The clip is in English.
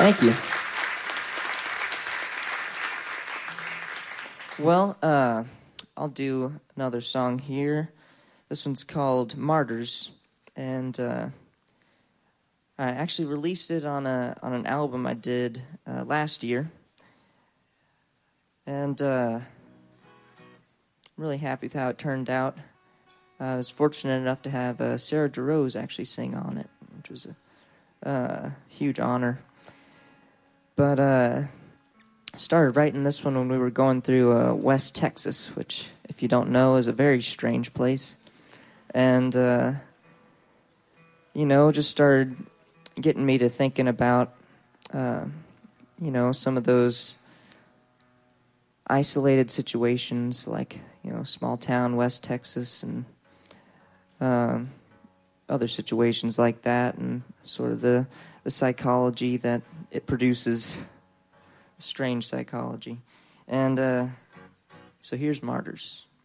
Thank you. Well, I'll do another song here. This one's called Martyrs, and I actually released it on an album I did last year, and I'm really happy with how it turned out. I was fortunate enough to have Sarah DeRose actually sing on it, which was a huge honor. But started writing this one when we were going through West Texas, which, if you don't know, is a very strange place. And, just started getting me to thinking about, some of those isolated situations like, small town West Texas and other situations like that, and sort of the psychology that it produces. Strange psychology. And so here's Martyrs.